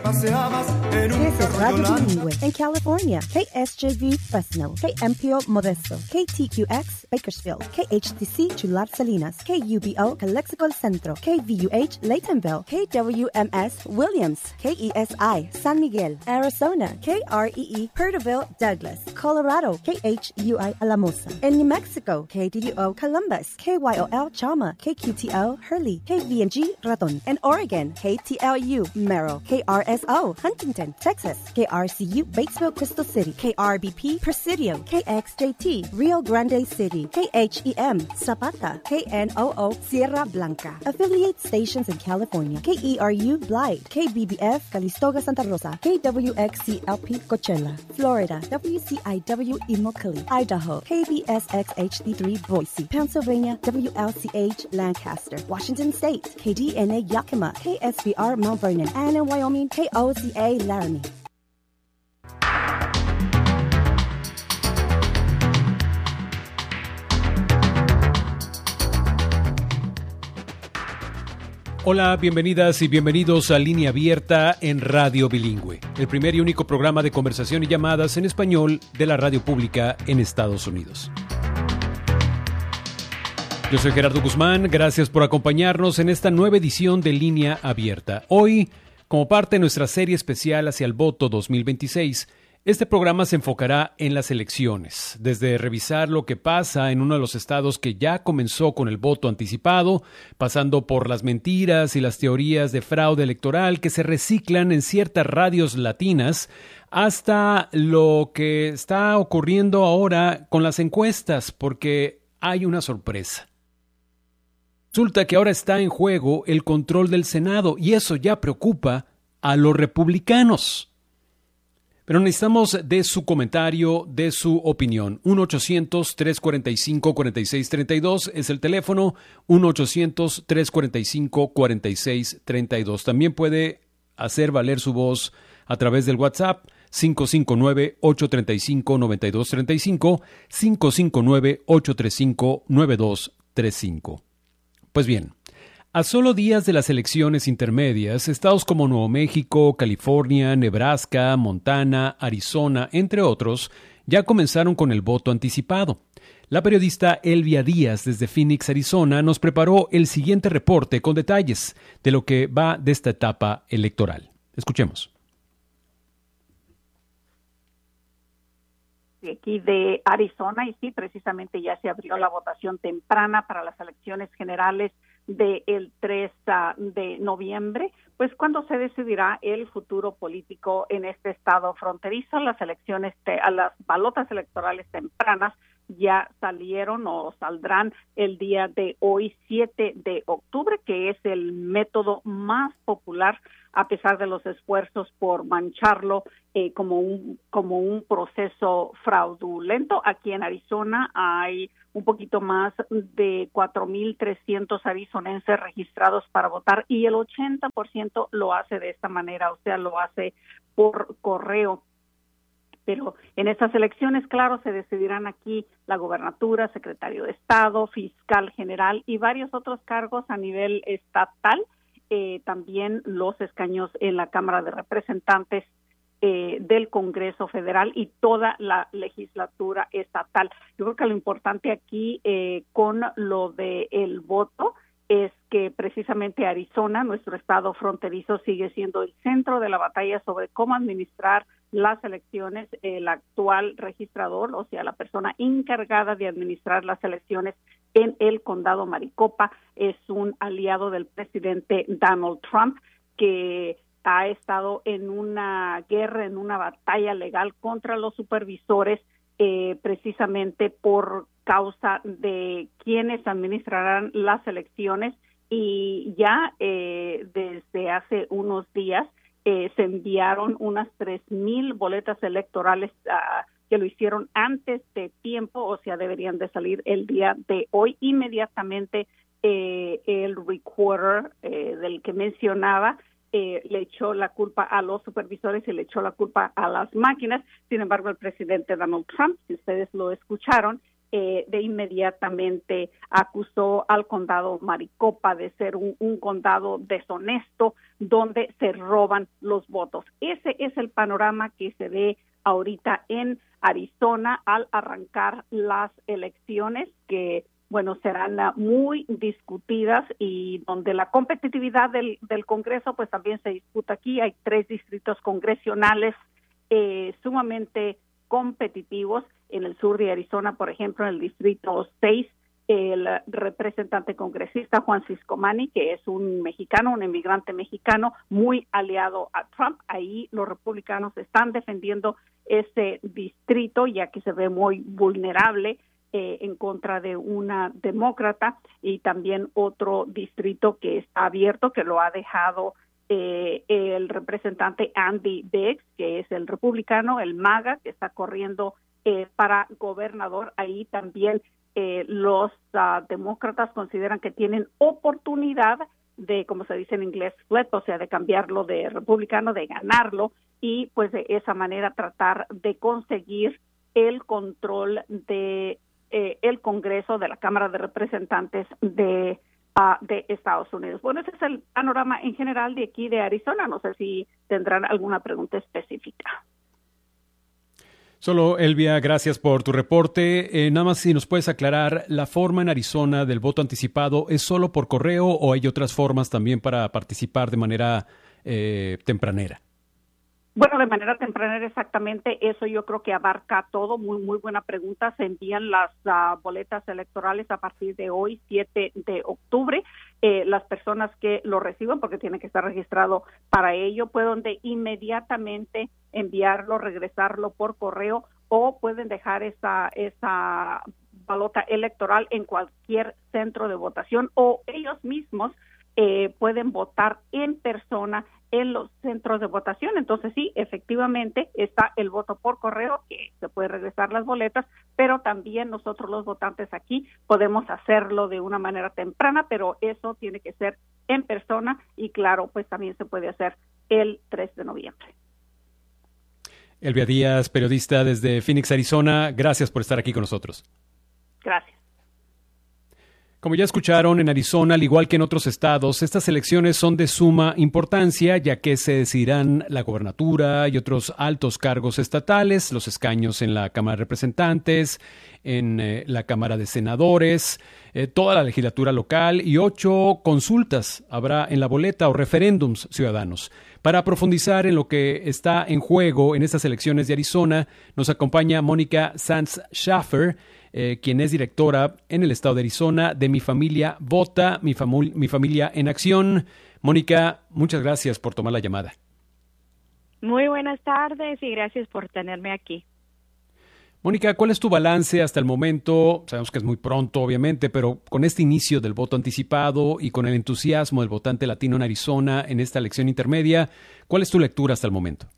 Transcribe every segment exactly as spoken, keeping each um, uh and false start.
paseabas en un This is carro Radio Yolanda. Bilingüe in California. K S J V Fresno, K M P O Modesto, K T Q X Bakersfield, K H T C Chular Salinas, K U B O Calexico El Centro, K V U H Laytonville, K W M S Williams, K E S I San Miguel, Arizona, K R E E Perterville Douglas, Colorado, K H U I Alamosa. In New Mexico, K D U O Columbus, K Y O L Chama, K Q T O Hurley, K V N G Raton. In Oregon, K T L U Merrill, K R S O Huntington, Texas, K R C U Batesville Crystal City, K R B P Presidio, K X J T Rio Grande City, K H E M Zapata, K N O O Sierra Blanca. Affiliate stations in California, K E R U Blythe, K B B F Calistoga Santa Rosa, K W X C L P Coachella, Florida, W C I W Immokalee, Idaho, K B S X H D three Boise, Pennsylvania, W L C H Lancaster, Washington State, K D N A Yakima, K S B R Mount Vernon, and in Wyoming, K O Z A Laramie. Hola, bienvenidas y bienvenidos a Línea Abierta en Radio Bilingüe, el primer y único programa de conversación y llamadas en español de la radio pública en Estados Unidos. Yo soy Gerardo Guzmán, gracias por acompañarnos en esta nueva edición de Línea Abierta. Hoy, como parte de nuestra serie especial hacia el voto dos mil veintiséis, este programa se enfocará en las elecciones, desde revisar lo que pasa en uno de los estados que ya comenzó con el voto anticipado, pasando por las mentiras y las teorías de fraude electoral que se reciclan en ciertas radios latinas, hasta lo que está ocurriendo ahora con las encuestas, porque hay una sorpresa. Resulta que ahora está en juego el control del Senado y eso ya preocupa a los republicanos. Pero necesitamos de su comentario, de su opinión. uno ochocientos, tres cuarenta y cinco, cuarenta y seis treinta y dos es el teléfono. uno ochocientos, tres cuarenta y cinco, cuarenta y seis treinta y dos. También puede hacer valer su voz a través del WhatsApp cinco cinco nueve, ocho tres cinco, nueve dos tres cinco, cinco cinco nueve, ocho tres cinco, nueve dos tres cinco. Pues bien, a solo días de las elecciones intermedias, estados como Nuevo México, California, Nebraska, Montana, Arizona, entre otros, ya comenzaron con el voto anticipado. La periodista Elvia Díaz desde Phoenix, Arizona, nos preparó el siguiente reporte con detalles de lo que va de esta etapa electoral. Escuchemos. Aquí de Arizona, y sí, precisamente ya se abrió la votación temprana para las elecciones generales del tres de noviembre, pues cuando se decidirá el futuro político en este estado fronterizo. Las elecciones, te, a las balotas electorales tempranas ya salieron o saldrán el día de hoy, siete de octubre, que es el método más popular a pesar de los esfuerzos por mancharlo eh, como un como un proceso fraudulento. Aquí en Arizona hay un poquito más de cuatro mil trescientos arizonenses registrados para votar y el ochenta por ciento lo hace de esta manera, o sea, lo hace por correo. Pero en estas elecciones, claro, se decidirán aquí la gobernatura, secretario de Estado, fiscal general y varios otros cargos a nivel estatal. Eh, también los escaños en la Cámara de Representantes eh, del Congreso Federal y toda la legislatura estatal. Yo creo que lo importante aquí eh, con lo de el voto es que precisamente Arizona, nuestro estado fronterizo, sigue siendo el centro de la batalla sobre cómo administrar las elecciones. El actual registrador, o sea, la persona encargada de administrar las elecciones en el condado Maricopa, es un aliado del presidente Donald Trump, que ha estado en una guerra, en una batalla legal contra los supervisores, eh, precisamente por causa de quienes administrarán las elecciones. Y ya eh, desde hace unos días eh, se enviaron unas tres mil boletas electorales uh, que lo hicieron antes de tiempo, o sea, deberían de salir el día de hoy. Inmediatamente eh, el recorder eh, del que mencionaba eh, le echó la culpa a los supervisores y le echó la culpa a las máquinas. Sin embargo, el presidente Donald Trump, si ustedes lo escucharon, eh, de inmediatamente acusó al condado Maricopa de ser un, un condado deshonesto donde se roban los votos. Ese es el panorama que se ve ahorita en Arizona al arrancar las elecciones que, bueno, serán uh, muy discutidas y donde la competitividad del, del Congreso pues también se disputa aquí. Hay tres distritos congresionales eh, sumamente competitivos. En el sur de Arizona, por ejemplo, en el distrito seis, el representante congresista Juan Ciscomani, que es un mexicano, un inmigrante mexicano muy aliado a Trump. Ahí los republicanos están defendiendo ese distrito, ya que se ve muy vulnerable eh, en contra de una demócrata, y también otro distrito que está abierto, que lo ha dejado eh, el representante Andy Biggs, que es el republicano, el MAGA, que está corriendo eh, para gobernador. Ahí también eh, los uh, demócratas consideran que tienen oportunidad de, como se dice en inglés, flip, o sea, de cambiarlo de republicano, de ganarlo, y pues de esa manera tratar de conseguir el control de eh, el Congreso, de la Cámara de Representantes de, uh, de Estados Unidos. Bueno, ese es el panorama en general de aquí de Arizona. No sé si tendrán alguna pregunta específica. Solo, Elvia, gracias por tu reporte. Eh, nada más si nos puedes aclarar, ¿la forma en Arizona del voto anticipado es solo por correo o hay otras formas también para participar de manera eh, tempranera? Bueno, de manera temprana, exactamente, eso yo creo que abarca todo. Muy, muy buena pregunta. Se envían las uh, boletas electorales a partir de hoy, siete de octubre. Eh, las personas que lo reciban, porque tiene que estar registrado para ello, pueden de inmediatamente enviarlo, regresarlo por correo, o pueden dejar esa, esa boleta electoral en cualquier centro de votación, o ellos mismos eh, pueden votar en persona en los centros de votación. Entonces sí, efectivamente está el voto por correo, que se puede regresar las boletas, pero también nosotros los votantes aquí podemos hacerlo de una manera temprana, pero eso tiene que ser en persona, y claro, pues también se puede hacer el tres de noviembre. Elvia Díaz, periodista desde Phoenix, Arizona, gracias por estar aquí con nosotros. Gracias. Como ya escucharon, en Arizona, al igual que en otros estados, estas elecciones son de suma importancia, ya que se decidirán la gobernatura y otros altos cargos estatales, los escaños en la Cámara de Representantes, en eh, la Cámara de Senadores, eh, toda la legislatura local, y ocho consultas habrá en la boleta o referéndums ciudadanos. Para profundizar en lo que está en juego en estas elecciones de Arizona, nos acompaña Mónica Sanz Schaffer, Eh, quien es directora en el estado de Arizona de Mi Familia Vota, Mi, Famu- Mi Familia en Acción. Mónica, muchas gracias por tomar la llamada. Muy buenas tardes y gracias por tenerme aquí. Mónica, ¿cuál es tu balance hasta el momento? Sabemos que es muy pronto, obviamente, pero con este inicio del voto anticipado y con el entusiasmo del votante latino en Arizona en esta elección intermedia, ¿cuál es tu lectura hasta el momento?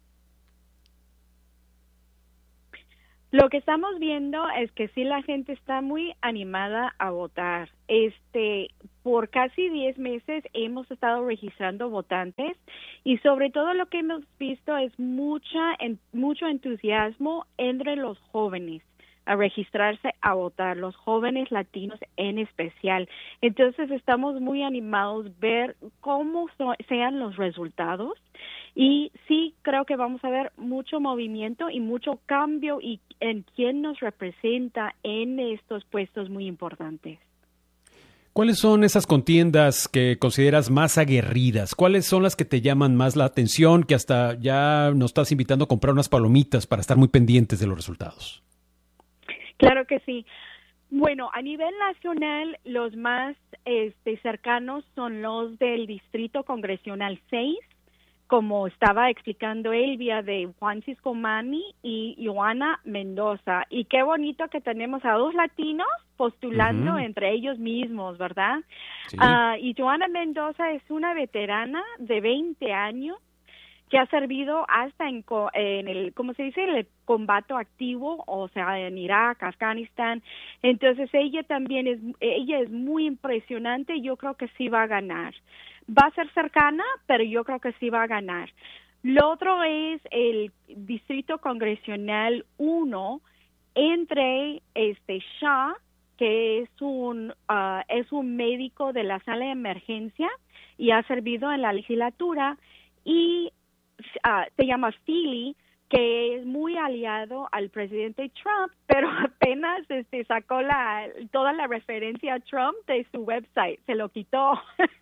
Lo que estamos viendo es que sí, la gente está muy animada a votar. Este, por casi diez meses hemos estado registrando votantes, y sobre todo lo que hemos visto es mucha, en, mucho entusiasmo entre los jóvenes a registrarse a votar, los jóvenes latinos en especial. Entonces estamos muy animados ver cómo so, sean los resultados. Y sí, creo que vamos a ver mucho movimiento y mucho cambio y en quién nos representa en estos puestos muy importantes. ¿Cuáles son esas contiendas que consideras más aguerridas? ¿Cuáles son las que te llaman más la atención, que hasta ya nos estás invitando a comprar unas palomitas para estar muy pendientes de los resultados? Claro que sí. Bueno, a nivel nacional, los más este, cercanos son los del Distrito Congresional seis, como estaba explicando Elvia, de Juan Ciscomani y Joana Mendoza. Y qué bonito que tenemos a dos latinos postulando uh-huh. entre ellos mismos, ¿verdad? Sí. Uh, y Joana Mendoza es una veterana de veinte años que ha servido hasta en, en el, ¿cómo se dice?, el combate activo, o sea, en Irak, Afganistán. Entonces ella también es, ella es muy impresionante. Yo creo que sí va a ganar. Va a ser cercana, pero yo creo que sí va a ganar. Lo otro es el Distrito Congresional uno. entre este Shah, que es un uh, es un médico de la sala de emergencia y ha servido en la legislatura, y uh, se llama Feely, que es muy aliado al presidente Trump, pero apenas este, sacó la toda la referencia a Trump de su website, se lo quitó.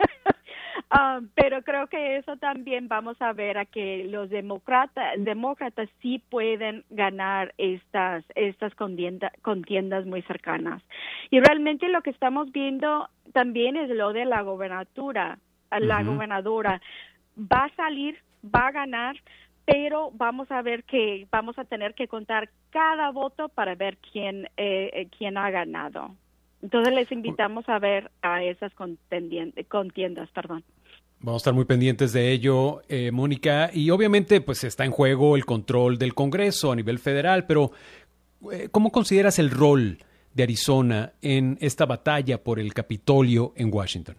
um, pero creo que eso también vamos a ver a que los demócratas demócratas sí pueden ganar estas estas contienda, contiendas muy cercanas. Y realmente lo que estamos viendo también es lo de la gobernatura, la uh-huh. gobernadora va a salir, va a ganar, pero vamos a ver que vamos a tener que contar cada voto para ver quién eh, quién ha ganado. Entonces les invitamos a ver a esas contiendas, perdón. Vamos a estar muy pendientes de ello, eh, Mónica, y obviamente pues está en juego el control del Congreso a nivel federal, pero eh, ¿cómo consideras el rol de Arizona en esta batalla por el Capitolio en Washington?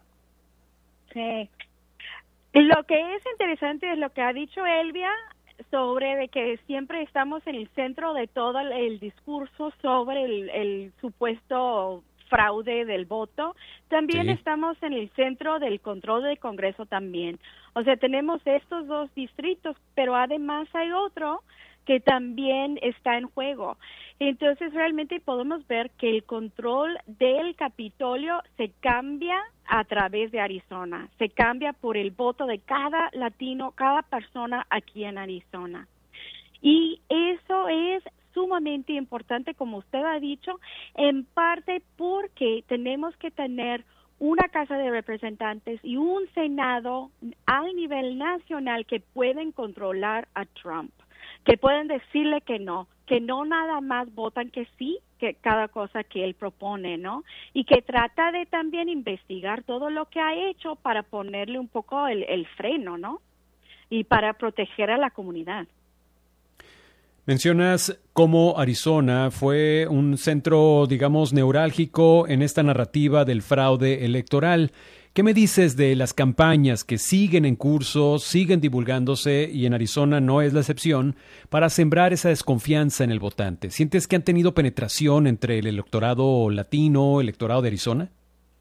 Sí. Lo que es interesante es lo que ha dicho Elvia sobre de que siempre estamos en el centro de todo el, el discurso sobre el, el supuesto fraude del voto. También sí. estamos en el centro del control del Congreso también. O sea, tenemos estos dos distritos, pero además hay otro que también está en juego. Entonces, realmente podemos ver que el control del Capitolio se cambia a través de Arizona. Se cambia por el voto de cada latino, cada persona aquí en Arizona. Y eso es sumamente importante, como usted ha dicho, en parte porque tenemos que tener una Casa de Representantes y un Senado al nivel nacional que pueden controlar a Trump, que pueden decirle que no, que no nada más votan que sí, que cada cosa que él propone, ¿no? Y que trata de también investigar todo lo que ha hecho para ponerle un poco el, el freno, ¿no? Y para proteger a la comunidad. Mencionas cómo Arizona fue un centro, digamos, neurálgico en esta narrativa del fraude electoral. ¿Qué me dices de las campañas que siguen en curso, siguen divulgándose, y en Arizona no es la excepción, para sembrar esa desconfianza en el votante? ¿Sientes que han tenido penetración entre el electorado latino, el electorado de Arizona?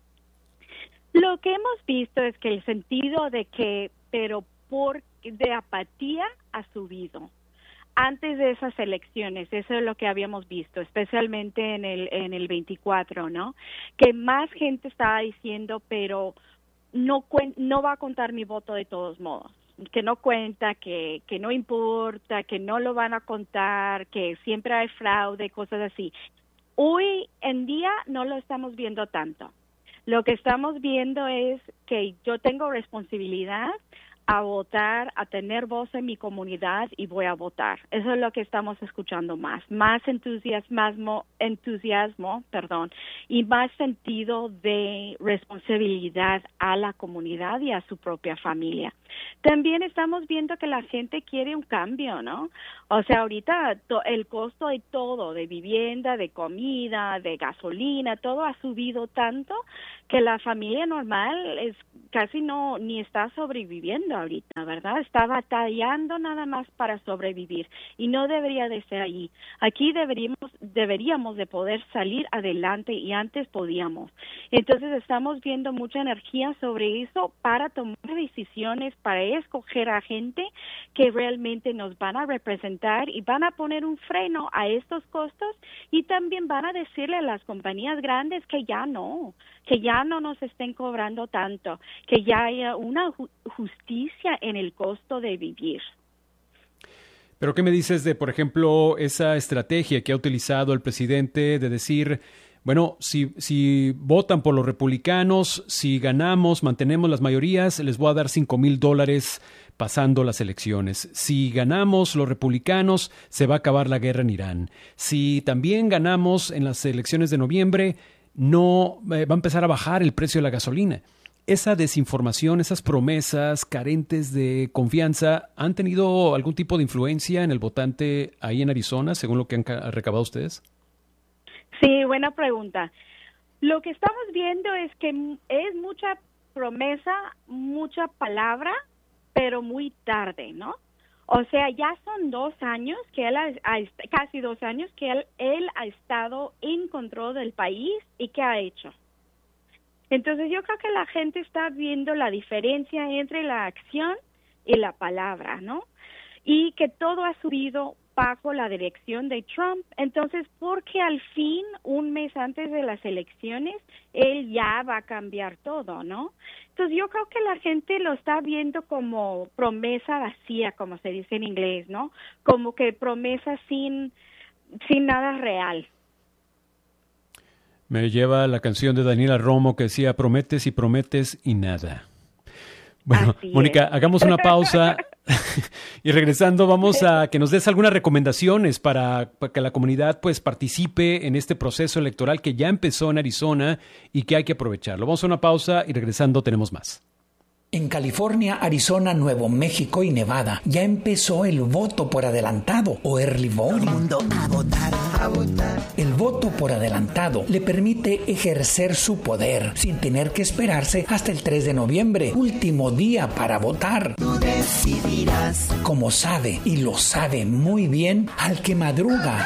Lo que hemos visto es que el sentido de que, pero por de apatía ha subido. Antes de esas elecciones, eso es lo que habíamos visto, especialmente en el en el veinticuatro, ¿no? Que más gente estaba diciendo, pero no cuen- no va a contar mi voto de todos modos, que no cuenta, que que no importa, que no lo van a contar, que siempre hay fraude, cosas así. Hoy en día no lo estamos viendo tanto. Lo que estamos viendo es que yo tengo responsabilidad a votar, a tener voz en mi comunidad y voy a votar. Eso es lo que estamos escuchando más, más entusiasmo, entusiasmo, perdón, y más sentido de responsabilidad a la comunidad y a su propia familia. También estamos viendo que la gente quiere un cambio, ¿no? O sea, ahorita to- el costo de todo, de vivienda, de comida, de gasolina, todo ha subido tanto que la familia normal es casi no ni está sobreviviendo ahorita, ¿verdad? Está batallando nada más para sobrevivir y no debería de ser allí. Aquí deberíamos deberíamos de poder salir adelante y antes podíamos. Entonces estamos viendo mucha energía sobre eso para tomar decisiones, para escoger a gente que realmente nos van a representar y van a poner un freno a estos costos, y también van a decirle a las compañías grandes que ya no, que ya no nos estén cobrando tanto, que ya haya una ju- justicia en el costo de vivir. Pero ¿qué me dices de, por ejemplo, esa estrategia que ha utilizado el presidente de decir, bueno, si, si votan por los republicanos, si ganamos, mantenemos las mayorías, les voy a dar cinco mil dólares pasando las elecciones? Si ganamos los republicanos, se va a acabar la guerra en Irán. Si también ganamos en las elecciones de noviembre, no eh, va a empezar a bajar el precio de la gasolina. Esa desinformación, esas promesas carentes de confianza, ¿han tenido algún tipo de influencia en el votante ahí en Arizona, según lo que han ca- recabado ustedes? Sí, buena pregunta. Lo que estamos viendo es que m- es mucha promesa, mucha palabra, pero muy tarde, ¿no? O sea, ya son dos años que él ha, ha, casi dos años que él, él ha estado en control del país y ¿qué ha hecho? Entonces yo creo que la gente está viendo la diferencia entre la acción y la palabra, ¿no? Y que todo ha subido bajo la dirección de Trump. Entonces, porque al fin, un mes antes de las elecciones, él ya va a cambiar todo, ¿no? Entonces, yo creo que la gente lo está viendo como promesa vacía, como se dice en inglés, ¿no? Como que promesa sin, sin nada real. Me lleva a la canción de Daniela Romo que decía, prometes y prometes y nada. Bueno, Así Mónica, es. hagamos una pausa y regresando vamos a que nos des algunas recomendaciones para, para que la comunidad pues participe en este proceso electoral que ya empezó en Arizona y que hay que aprovecharlo. Vamos a una pausa y regresando tenemos más. En California, Arizona, Nuevo México y Nevada ya empezó el voto por adelantado o early voting. Todo el mundo a votar, a votar. El voto por adelantado le permite ejercer su poder sin tener que esperarse hasta el tres de noviembre, último día para votar. Tú decidirás. Como sabe, y lo sabe muy bien, al que madruga,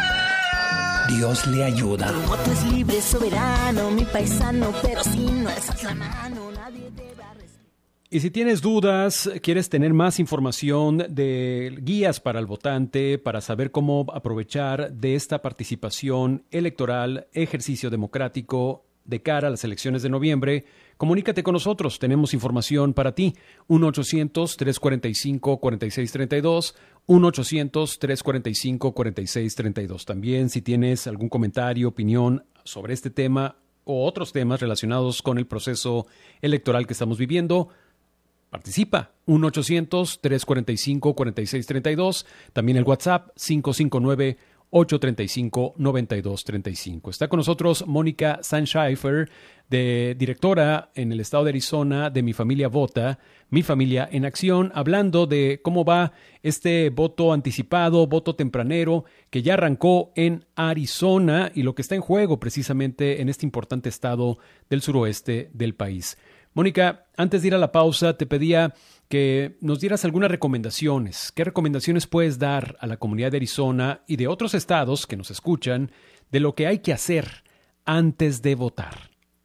Dios le ayuda. Tu voto es libre, soberano, mi paisano, pero si no alzas la mano, nadie te va a recibir. Y si tienes dudas, quieres tener más información de guías para el votante, para saber cómo aprovechar de esta participación electoral, ejercicio democrático de cara a las elecciones de noviembre, comunícate con nosotros. Tenemos información para ti. uno ochocientos, tres cuarenta y cinco, cuarenta y seis treinta y dos, uno ochocientos, tres cuarenta y cinco, cuarenta y seis treinta y dos. También si tienes algún comentario, opinión sobre este tema o otros temas relacionados con el proceso electoral que estamos viviendo, participa, uno ochocientos, tres cuarenta y cinco, cuarenta y seis treinta y dos, también el WhatsApp cinco cinco nueve, ocho tres cinco, nueve dos tres cinco. Está con nosotros Mónica Sansheifer, de directora en el estado de Arizona de Mi Familia Vota, Mi Familia en Acción, hablando de cómo va este voto anticipado, voto tempranero, que ya arrancó en Arizona y lo que está en juego precisamente en este importante estado del suroeste del país. Mónica, antes de ir a la pausa, te pedía que nos dieras algunas recomendaciones. ¿Qué recomendaciones puedes dar a la comunidad de Arizona y de otros estados que nos escuchan de lo que hay que hacer antes de votar?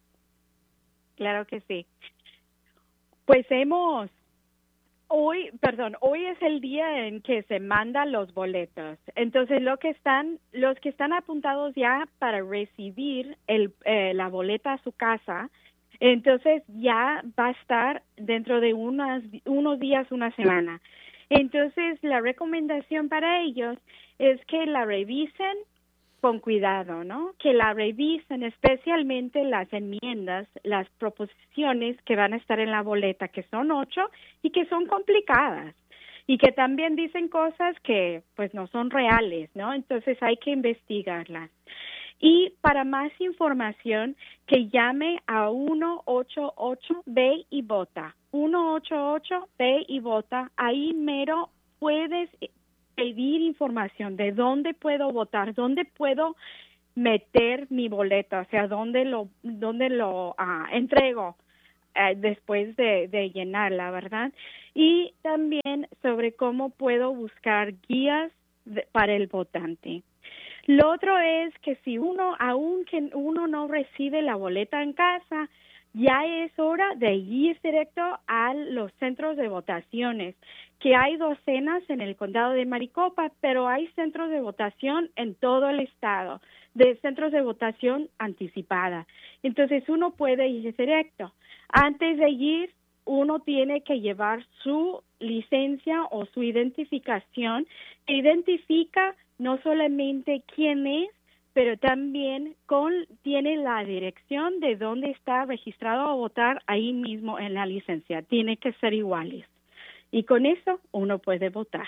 Claro que sí. Pues hemos, hoy, perdón, hoy es el día en que se mandan los boletos. Entonces, lo que están, los que están apuntados ya para recibir el, eh, la boleta a su casa, entonces ya va a estar dentro de unas, unos días, una semana. Entonces la recomendación para ellos es que la revisen con cuidado, ¿no? Que la revisen especialmente las enmiendas, las proposiciones que van a estar en la boleta, que son ocho y que son complicadas y que también dicen cosas que pues no son reales, ¿no? Entonces hay que investigarlas. Y para más información, que llame a uno ocho ocho ve y vota. uno ocho ocho ve y vota. Ahí mero puedes pedir información de dónde puedo votar, dónde puedo meter mi boleta, o sea, dónde lo, dónde lo uh, entrego uh, después de, de llenarla, ¿verdad? Y también sobre cómo puedo buscar guías de, para el votante. Lo otro es que si uno, aunque uno no recibe la boleta en casa, ya es hora de ir directo a los centros de votaciones, que hay docenas en el condado de Maricopa, pero hay centros de votación en todo el estado, de centros de votación anticipada. Entonces uno puede ir directo. Antes de ir, uno tiene que llevar su licencia o su identificación que identifica no solamente quién es, pero también con, tiene la dirección de dónde está registrado a votar ahí mismo en la licencia. Tiene que ser iguales. Y con eso uno puede votar.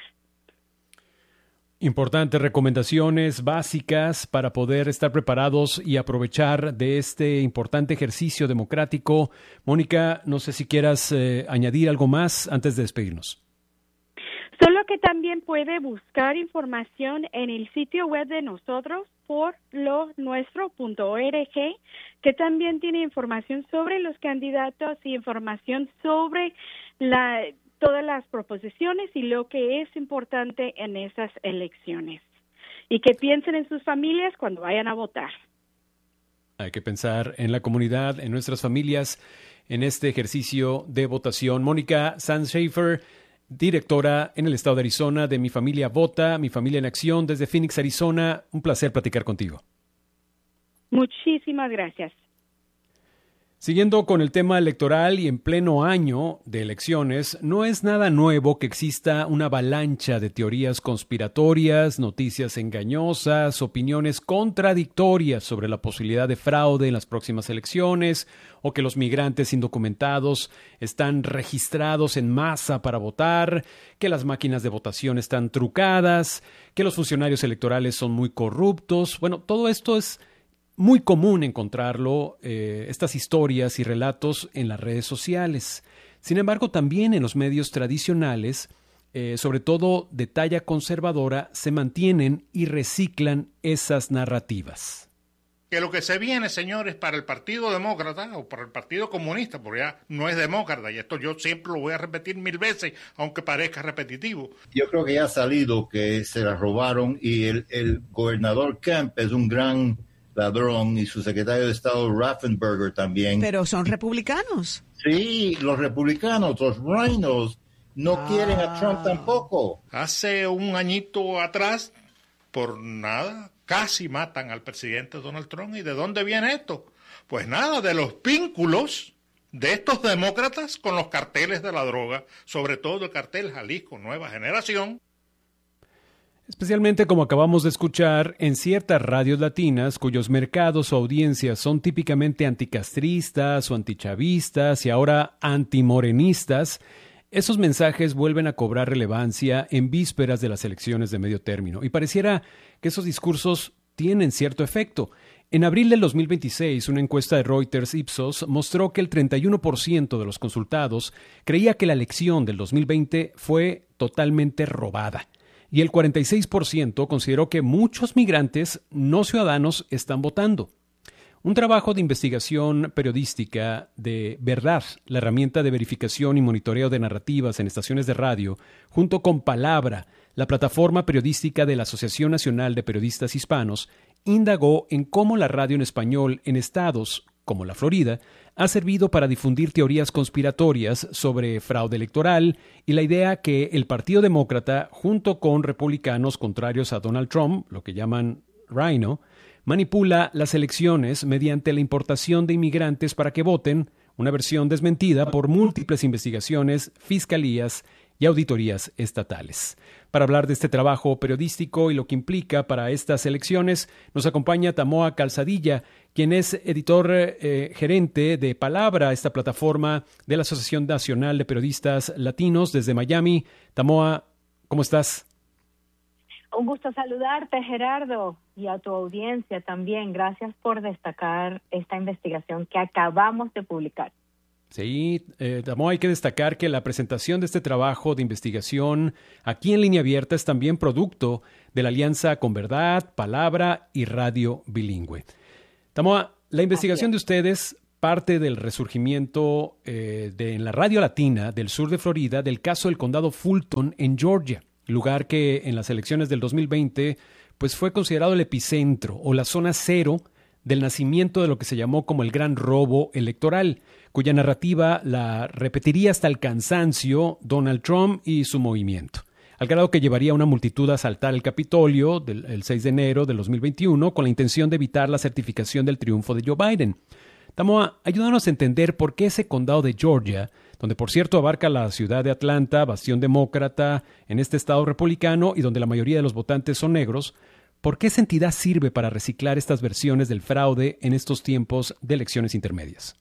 Importantes recomendaciones básicas para poder estar preparados y aprovechar de este importante ejercicio democrático. Mónica, no sé si quieras eh, añadir algo más antes de despedirnos. Solo que también puede buscar información en el sitio web de nosotros por lo nuestro punto org, que también tiene información sobre los candidatos y información sobre la todas las proposiciones y lo que es importante en esas elecciones. Y que piensen en sus familias cuando vayan a votar. Hay que pensar en la comunidad, en nuestras familias, en este ejercicio de votación. Mónica Sanz Schaefer, directora en el estado de Arizona de Mi Familia Vota, Mi Familia en Acción, desde Phoenix, Arizona. Un placer platicar contigo. Muchísimas gracias. Siguiendo con el tema electoral y en pleno año de elecciones, no es nada nuevo que exista una avalancha de teorías conspiratorias, noticias engañosas, opiniones contradictorias sobre la posibilidad de fraude en las próximas elecciones o que los migrantes indocumentados están registrados en masa para votar, que las máquinas de votación están trucadas, que los funcionarios electorales son muy corruptos. Bueno, todo esto es muy común encontrarlo, eh, estas historias y relatos en las redes sociales. Sin embargo, también en los medios tradicionales, eh, sobre todo de talla conservadora, se mantienen y reciclan esas narrativas. Que lo que se viene, señores, para el Partido Demócrata o para el Partido Comunista, porque ya no es demócrata, y esto yo siempre lo voy a repetir mil veces, aunque parezca repetitivo. Yo creo que ya ha salido que se la robaron y el, el gobernador Kemp es un gran ladrón y su secretario de Estado Raffensperger también. Pero son republicanos. Sí, los republicanos, los rhinos, no ah. quieren a Trump tampoco. Hace un añito atrás, por nada, casi matan al presidente Donald Trump. ¿Y de dónde viene esto? Pues nada, de los vínculos de estos demócratas con los carteles de la droga, sobre todo el cartel Jalisco Nueva Generación. Especialmente, como acabamos de escuchar, en ciertas radios latinas cuyos mercados o audiencias son típicamente anticastristas o antichavistas y ahora antimorenistas, esos mensajes vuelven a cobrar relevancia en vísperas de las elecciones de medio término. Y pareciera que esos discursos tienen cierto efecto. En abril del dos mil veintiséis, una encuesta de Reuters Ipsos mostró que el treinta y uno por ciento de los consultados creía que la elección del dos mil veinte fue totalmente robada. Y el cuarenta y seis por ciento consideró que muchos migrantes no ciudadanos están votando. Un trabajo de investigación periodística de Verdad, la herramienta de verificación y monitoreo de narrativas en estaciones de radio, junto con Palabra, la plataforma periodística de la Asociación Nacional de Periodistas Hispanos, indagó en cómo la radio en español en estados como la Florida, ha servido para difundir teorías conspiratorias sobre fraude electoral y la idea que el Partido Demócrata, junto con republicanos contrarios a Donald Trump, lo que llaman Rhino, manipula las elecciones mediante la importación de inmigrantes para que voten, una versión desmentida por múltiples investigaciones, fiscalías y auditorías estatales. Para hablar de este trabajo periodístico y lo que implica para estas elecciones, nos acompaña Tamoa Calzadilla, quien es editor eh, gerente de Palabra, esta plataforma de la Asociación Nacional de Periodistas Latinos desde Miami. Tamoa, ¿cómo estás? Un gusto saludarte, Gerardo, y a tu audiencia también. Gracias por destacar esta investigación que acabamos de publicar. Sí, eh, Tamoa, hay que destacar que la presentación de este trabajo de investigación aquí en Línea Abierta es también producto de la alianza con Verdad, Palabra y Radio Bilingüe. Tamoa, la investigación de ustedes parte del resurgimiento eh, de, en la radio latina del sur de Florida del caso del condado Fulton en Georgia, lugar que en las elecciones del dos mil veinte pues fue considerado el epicentro o la zona cero del nacimiento de lo que se llamó como el gran robo electoral, cuya narrativa la repetiría hasta el cansancio Donald Trump y su movimiento, al grado que llevaría a una multitud a asaltar el Capitolio del, el seis de enero del dos mil veintiuno con la intención de evitar la certificación del triunfo de Joe Biden. Tamoa, ayúdanos a entender por qué ese condado de Georgia, donde por cierto abarca la ciudad de Atlanta, bastión demócrata en este estado republicano y donde la mayoría de los votantes son negros, ¿por qué esa entidad sirve para reciclar estas versiones del fraude en estos tiempos de elecciones intermedias?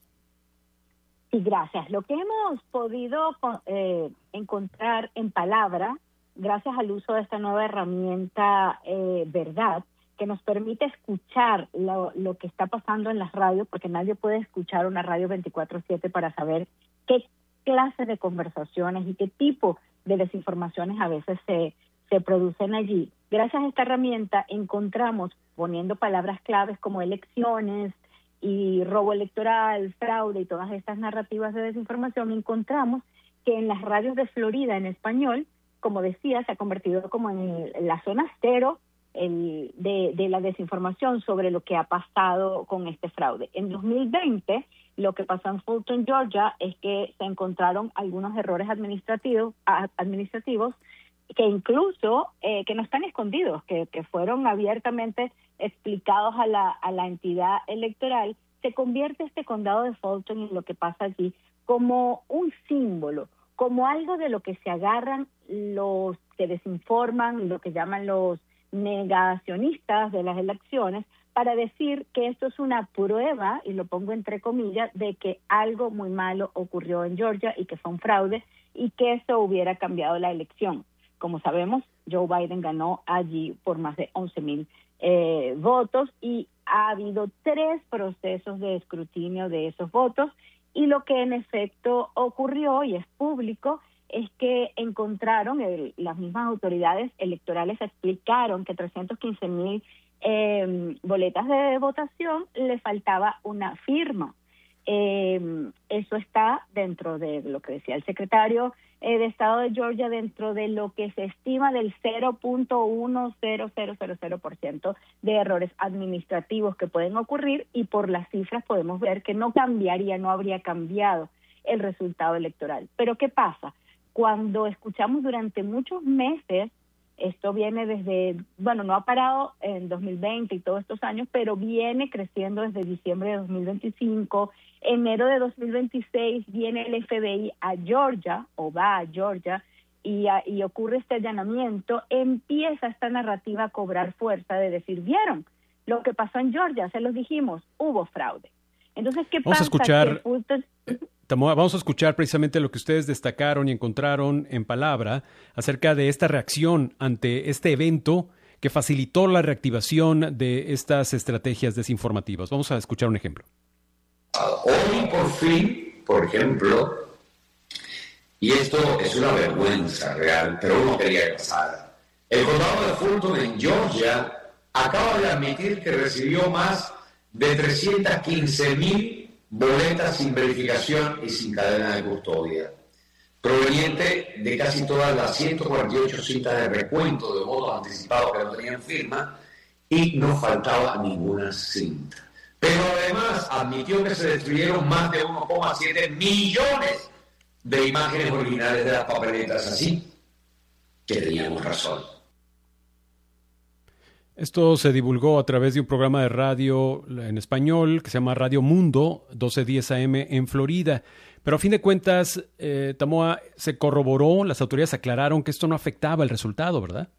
Sí, gracias. Lo que hemos podido eh, encontrar en Palabra, gracias al uso de esta nueva herramienta eh, Verdad, que nos permite escuchar lo, lo que está pasando en las radios, porque nadie puede escuchar una radio veinticuatro siete para saber qué clase de conversaciones y qué tipo de desinformaciones a veces se, se producen allí. Gracias a esta herramienta encontramos, poniendo palabras claves como elecciones y robo electoral, fraude y todas estas narrativas de desinformación, encontramos que en las radios de Florida en español, como decía, se ha convertido como en, en la zona cero el, de, de la desinformación sobre lo que ha pasado con este fraude. En dos mil veinte, lo que pasó en Fulton, Georgia, es que se encontraron algunos errores administrativos, administrativos que incluso eh, que no están escondidos, que, que fueron abiertamente explicados a la, a la entidad electoral. Se convierte este condado de Fulton en lo que pasa allí como un símbolo, como algo de lo que se agarran los que desinforman, lo que llaman los negacionistas de las elecciones, para decir que esto es una prueba, y lo pongo entre comillas, de que algo muy malo ocurrió en Georgia y que fue un fraude y que eso hubiera cambiado la elección. Como sabemos, Joe Biden ganó allí por más de once mil eh, votos y ha habido tres procesos de escrutinio de esos votos, y lo que en efecto ocurrió, y es público, es que encontraron, el, las mismas autoridades electorales explicaron que trescientos quince mil eh, boletas de votación le faltaba una firma. Eh, eso está dentro de lo que decía el secretario eh, de Estado de Georgia, dentro de lo que se estima del cero punto uno cero cero cero cero por ciento de errores administrativos que pueden ocurrir, y por las cifras podemos ver que no cambiaría, no habría cambiado el resultado electoral. Pero ¿qué pasa? Cuando escuchamos durante muchos meses, esto viene desde, bueno, no ha parado en dos mil veinte y todos estos años, pero viene creciendo desde diciembre de dos mil veinticinco, enero de dos mil veintiséis viene el F B I a Georgia, o va a Georgia, y, a, y ocurre este allanamiento, empieza esta narrativa a cobrar fuerza de decir, ¿vieron lo que pasó en Georgia? Se los dijimos, hubo fraude. Entonces, ¿qué Vamos pasa? A escuchar... Que Tamoa, vamos a escuchar precisamente lo que ustedes destacaron y encontraron en palabra acerca de esta reacción ante este evento que facilitó la reactivación de estas estrategias desinformativas. Vamos a escuchar un ejemplo. Hoy por fin, por ejemplo, y esto es una vergüenza real, pero uno quería que pasara, el condado de Fulton en Georgia acaba de admitir que recibió más de trescientos quince mil boletas sin verificación y sin cadena de custodia, proveniente de casi todas las ciento cuarenta y ocho cintas de recuento de votos anticipados que no tenían firma, y no faltaba ninguna cinta. Pero además admitió que se destruyeron más de uno coma siete millones de imágenes originales de las papeletas, así que teníamos razón. Esto se divulgó a través de un programa de radio en español que se llama Radio Mundo, doce diez A M en Florida. Pero a fin de cuentas, eh, Tamoa, se corroboró, las autoridades aclararon que esto no afectaba el resultado, ¿verdad?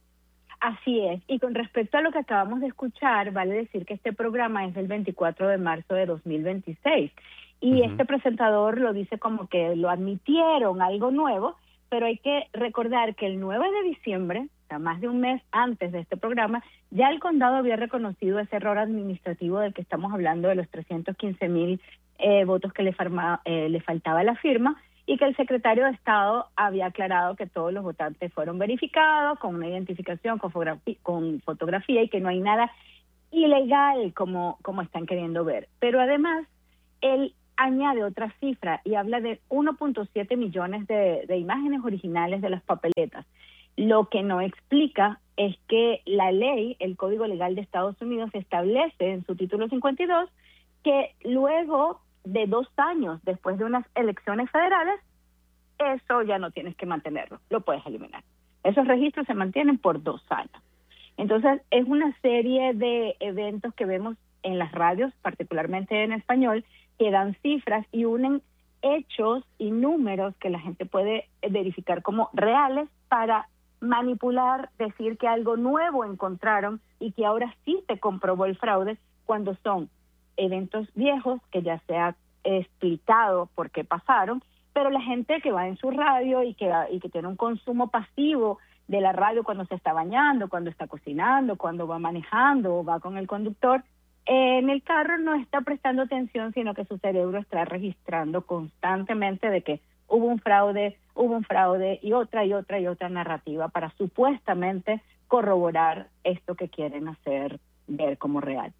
Así es. Y con respecto a lo que acabamos de escuchar, vale decir que este programa es del veinticuatro de marzo de dos mil veintiséis. Y uh-huh. este presentador lo dice como que lo admitieron, algo nuevo, pero hay que recordar que el nueve de diciembre, o sea, más de un mes antes de este programa, ya el condado había reconocido ese error administrativo del que estamos hablando, de los trescientos quince mil eh, votos que le, farma, eh, le faltaba la firma, y que el secretario de Estado había aclarado que todos los votantes fueron verificados con una identificación, con, fotografi- con fotografía, y que no hay nada ilegal como, como están queriendo ver. Pero además, él añade otra cifra y habla de uno punto siete millones de, de imágenes originales de las papeletas. Lo que no explica es que la ley, el Código Legal de Estados Unidos, establece en su título cincuenta y dos que luego de dos años después de unas elecciones federales, eso ya no tienes que mantenerlo, lo puedes eliminar. Esos registros se mantienen por dos años. Entonces, es una serie de eventos que vemos en las radios, particularmente en español, que dan cifras y unen hechos y números que la gente puede verificar como reales para manipular, decir que algo nuevo encontraron y que ahora sí se comprobó el fraude, cuando son eventos viejos que ya se ha explicado por qué pasaron, pero la gente que va en su radio y que, y que tiene un consumo pasivo de la radio cuando se está bañando, cuando está cocinando, cuando va manejando o va con el conductor, en el carro no está prestando atención, sino que su cerebro está registrando constantemente de que hubo un fraude, hubo un fraude y otra y otra y otra narrativa para supuestamente corroborar esto que quieren hacer ver como real.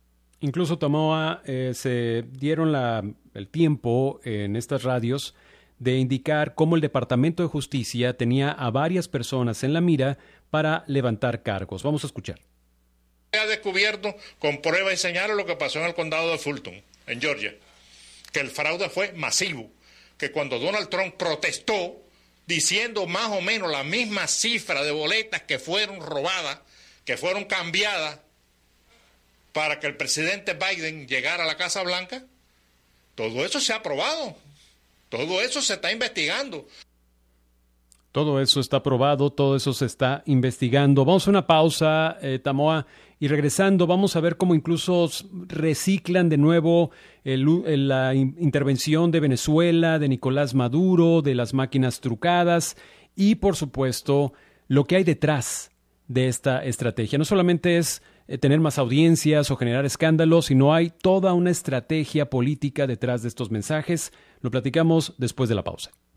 Incluso, Tamoa, eh, se dieron la, el tiempo en estas radios de indicar cómo el Departamento de Justicia tenía a varias personas en la mira para levantar cargos. Vamos a escuchar. Ha descubierto con pruebas y señales lo que pasó en el condado de Fulton, en Georgia, que el fraude fue masivo, que cuando Donald Trump protestó diciendo más o menos la misma cifra de boletas que fueron robadas, que fueron cambiadas para que el presidente Biden llegara a la Casa Blanca, todo eso se ha probado, todo eso se está investigando. Todo eso está probado, todo eso se está investigando. Vamos a una pausa, eh, Tamoa, y regresando vamos a ver cómo incluso reciclan de nuevo el, el, la in, intervención de Venezuela, de Nicolás Maduro, de las máquinas trucadas y, por supuesto, lo que hay detrás de esta estrategia. No solamente es eh, tener más audiencias o generar escándalos, sino hay toda una estrategia política detrás de estos mensajes. Lo platicamos después de la pausa.